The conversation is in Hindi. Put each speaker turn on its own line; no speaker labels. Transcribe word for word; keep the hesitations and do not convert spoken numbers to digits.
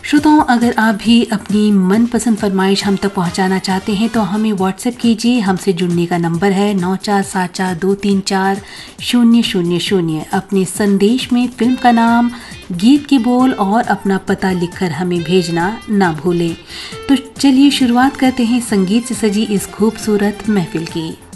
श्रोताओं, अगर आप भी अपनी मनपसंद फरमाइश हम तक पहुंचाना चाहते हैं तो हमें व्हाट्सएप कीजिए। हमसे जुड़ने का नंबर है नौ चार सात चार दो तीन चार शून्य शून्य शून्य। अपने संदेश में फिल्म का नाम, गीत के बोल और अपना पता लिखकर हमें भेजना ना भूलें। तो चलिए शुरुआत करते हैं संगीत से सजी इस खूबसूरत महफिल की।